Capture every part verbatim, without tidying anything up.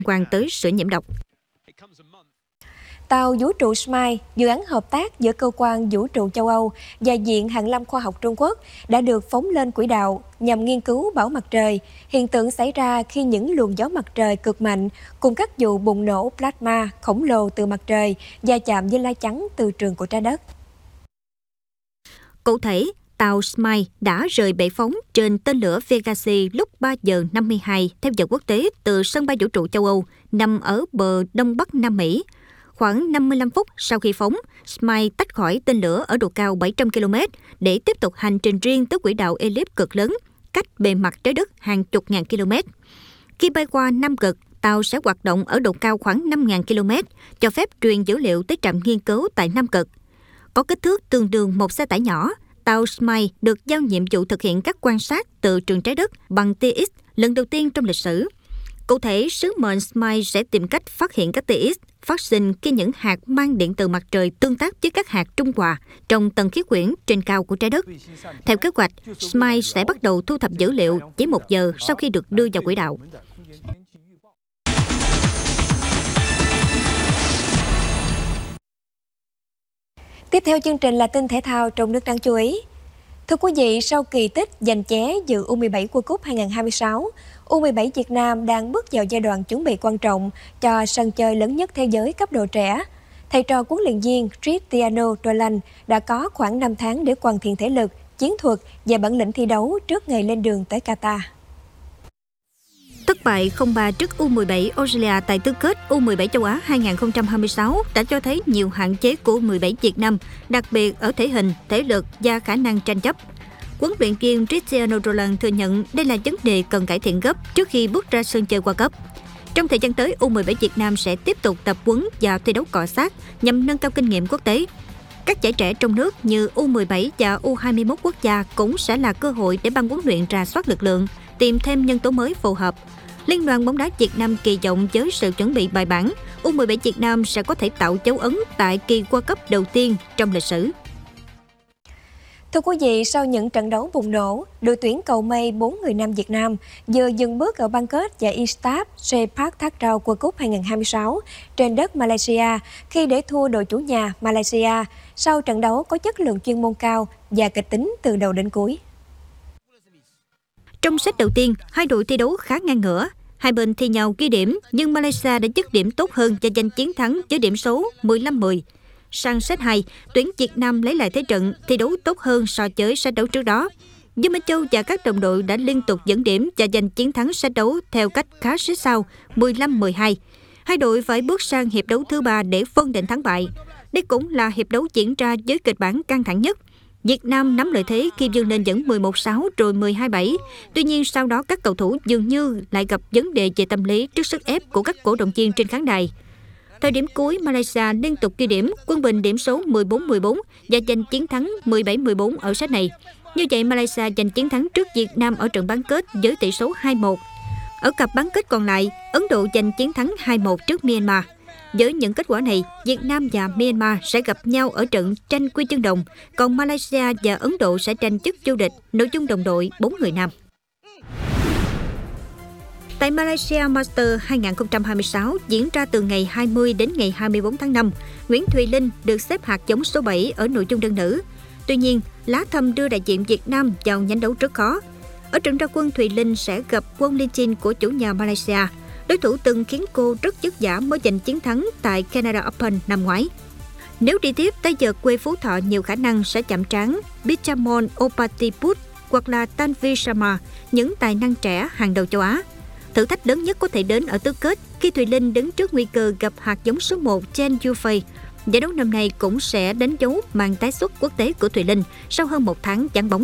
quan tới sự nhiễm độc. Tàu vũ trụ Smile, dự án hợp tác giữa Cơ quan Vũ trụ châu Âu và Viện Hàn lâm Khoa học Trung Quốc đã được phóng lên quỹ đạo nhằm nghiên cứu bão mặt trời, hiện tượng xảy ra khi những luồng gió mặt trời cực mạnh cùng các vụ bùng nổ plasma khổng lồ từ mặt trời va chạm với lá chắn từ trường của trái đất. Cụ thể, tàu Smile đã rời bệ phóng trên tên lửa Vega C lúc ba giờ năm mươi hai theo giờ quốc tế từ sân bay vũ trụ châu Âu nằm ở bờ đông bắc Nam Mỹ. Khoảng năm mươi lăm phút sau khi phóng, Smile tách khỏi tên lửa ở độ cao bảy trăm ki lô mét để tiếp tục hành trình riêng tới quỹ đạo ellipse cực lớn, cách bề mặt trái đất hàng chục ngàn km. Khi bay qua Nam Cực, tàu sẽ hoạt động ở độ cao khoảng năm nghìn ki lô mét, cho phép truyền dữ liệu tới trạm nghiên cứu tại Nam Cực. Có kích thước tương đương một xe tải nhỏ, tàu Smile được giao nhiệm vụ thực hiện các quan sát từ trường trái đất bằng tê ích lần đầu tiên trong lịch sử. Cụ thể, sứ mệnh Smile sẽ tìm cách phát hiện các tê ích phát sinh khi những hạt mang điện từ mặt trời tương tác với các hạt trung hòa trong tầng khí quyển trên cao của trái đất. Theo kế hoạch, Smile sẽ bắt đầu thu thập dữ liệu chỉ một giờ sau khi được đưa vào quỹ đạo. Tiếp theo chương trình là tin thể thao trong nước đáng chú ý. Thưa quý vị, sau kỳ tích giành ché dự U mười bảy World Cup hai không hai sáu, U mười bảy Việt Nam đang bước vào giai đoạn chuẩn bị quan trọng cho sân chơi lớn nhất thế giới cấp độ trẻ. Thầy trò huấn luyện viên Cristiano Ronaldo đã có khoảng năm tháng để hoàn thiện thể lực, chiến thuật và bản lĩnh thi đấu trước ngày lên đường tới Qatar. Thất bại không ba trước U mười bảy Australia tại tứ kết U mười bảy châu Á hai không hai sáu đã cho thấy nhiều hạn chế của U mười bảy Việt Nam, đặc biệt ở thể hình, thể lực và khả năng tranh chấp. Huấn luyện viên Cristiano Ronaldo thừa nhận đây là vấn đề cần cải thiện gấp trước khi bước ra sân chơi World Cup. Trong thời gian tới, U mười bảy Việt Nam sẽ tiếp tục tập huấn và thi đấu cọ sát nhằm nâng cao kinh nghiệm quốc tế. Các giải trẻ trong nước như U mười bảy và U hai mươi mốt quốc gia cũng sẽ là cơ hội để ban huấn luyện rà soát lực lượng, tìm thêm nhân tố mới phù hợp. Liên đoàn bóng đá Việt Nam kỳ vọng với sự chuẩn bị bài bản, U mười bảy Việt Nam sẽ có thể tạo dấu ấn tại kỳ World Cup đầu tiên trong lịch sử. Thưa quý vị, sau những trận đấu bùng nổ, đội tuyển cầu mây bốn người nam Việt Nam vừa dừng bước ở bán kết giải Istaf Sepak Takraw World Cup hai không hai sáu trên đất Malaysia khi để thua đội chủ nhà Malaysia sau trận đấu có chất lượng chuyên môn cao và kịch tính từ đầu đến cuối. Trong set đầu tiên, hai đội thi đấu khá ngang ngửa. Hai bên thi nhau ghi điểm, nhưng Malaysia đã dứt điểm tốt hơn và giành chiến thắng với điểm số mười lăm mười. Sang set hai, tuyển Việt Nam lấy lại thế trận, thi đấu tốt hơn so với set đấu trước đó. Dương Minh Châu và các đồng đội đã liên tục dẫn điểm và giành chiến thắng set đấu theo cách khá xích sao, mười lăm mười hai. Hai đội phải bước sang hiệp đấu thứ ba để phân định thắng bại. Đây cũng là hiệp đấu diễn ra với kịch bản căng thẳng nhất. Việt Nam nắm lợi thế khi vươn lên dẫn mười một sáu rồi mười hai bảy. Tuy nhiên sau đó các cầu thủ dường như lại gặp vấn đề về tâm lý trước sức ép của các cổ động viên trên khán đài. Thời điểm cuối, Malaysia liên tục ghi điểm, quân bình điểm số mười bốn mười bốn và giành chiến thắng mười bảy mười bốn ở set này. Như vậy, Malaysia giành chiến thắng trước Việt Nam ở trận bán kết với tỷ số hai một. Ở cặp bán kết còn lại, Ấn Độ giành chiến thắng hai một trước Myanmar. Với những kết quả này, Việt Nam và Myanmar sẽ gặp nhau ở trận tranh huy chương đồng, còn Malaysia và Ấn Độ sẽ tranh chức vô địch nội dung đồng đội bốn người nam. Tại Malaysia Masters hai không hai sáu diễn ra từ ngày hai mươi đến ngày hai mươi tư tháng năm, Nguyễn Thùy Linh được xếp hạt giống số bảy ở nội dung đơn nữ. Tuy nhiên, lá thăm đưa đại diện Việt Nam vào nhánh đấu rất khó. Ở trận ra quân, Thùy Linh sẽ gặp Wong Linh Chin của chủ nhà Malaysia. Đối thủ từng khiến cô rất vất vả mới giành chiến thắng tại Canada Open năm ngoái. Nếu đi tiếp, tay vợt quê Phú Thọ nhiều khả năng sẽ chạm trán Pichamon Opatiput hoặc là Tanvi Sharma, những tài năng trẻ hàng đầu châu Á. Thử thách lớn nhất có thể đến ở tứ kết khi Thùy Linh đứng trước nguy cơ gặp hạt giống số một Chen Yufei. Giải đấu năm nay cũng sẽ đánh dấu màn tái xuất quốc tế của Thùy Linh sau hơn một tháng vắng bóng.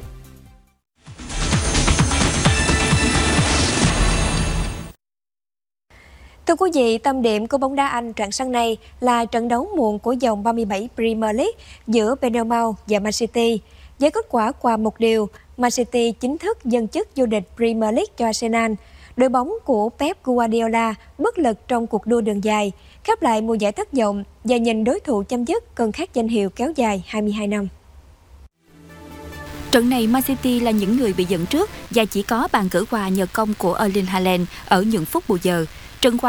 Thưa quý vị, tâm điểm của bóng đá Anh rạng sáng nay là trận đấu muộn của vòng ba mươi bảy Premier League giữa Bournemouth và Man City. Với kết quả hòa một đều, Man City chính thức dâng chức vô địch Premier League cho Arsenal. Đội bóng của Pep Guardiola bất lực trong cuộc đua đường dài, khép lại mùa giải thất vọng và nhìn đối thủ chấm dứt cơn khát danh hiệu kéo dài hai mươi hai năm. Trận này Man City là những người bị dẫn trước và chỉ có bàn gỡ hòa nhờ công của Erling Haaland ở những phút bù giờ. Trần Khoa